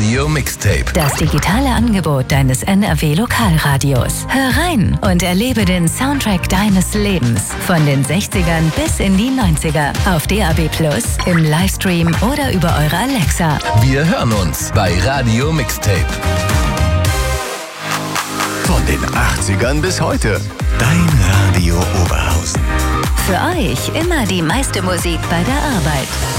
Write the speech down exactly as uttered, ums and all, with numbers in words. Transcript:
Radio Mixtape. Das digitale Angebot deines N R W-Lokalradios. Hör rein und erlebe den Soundtrack deines Lebens. Von den sechzigern bis in die neunziger. Auf D A B plus, im Livestream oder über eure Alexa. Wir hören uns bei Radio Mixtape. Von den achtzigern bis heute. Dein Radio Oberhausen. Für euch immer die meiste Musik bei der Arbeit.